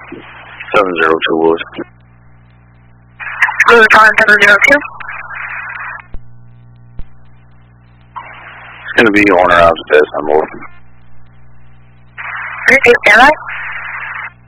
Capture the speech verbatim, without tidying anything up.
seven zero two Lewis. Lewis on seven zero two. It's going to be on or out of this, I'm over. Okay, stand by.